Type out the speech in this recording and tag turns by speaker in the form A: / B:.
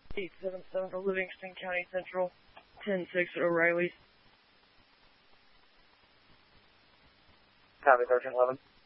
A: 877 to Livingston County Central, 10-6 at O'Reilly's.
B: Copy, Sergeant 11.